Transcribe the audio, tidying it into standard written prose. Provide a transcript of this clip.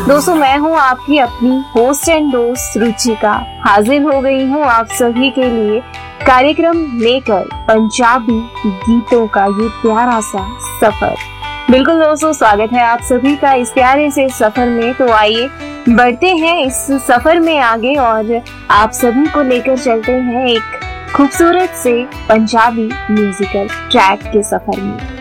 दोस्तों, मैं हूँ आपकी अपनी होस्ट एंड दोस्त रुचिका। हाजिर हो गई हूँ आप सभी के लिए कार्यक्रम लेकर पंजाबी गीतों का ये प्यारा सा सफर। बिल्कुल दोस्तों, स्वागत है आप सभी का इस प्यारे से सफर में। तो आइए बढ़ते हैं इस सफर में आगे और आप सभी को लेकर चलते हैं एक खूबसूरत से पंजाबी म्यूजिकल ट्रैक के सफर में।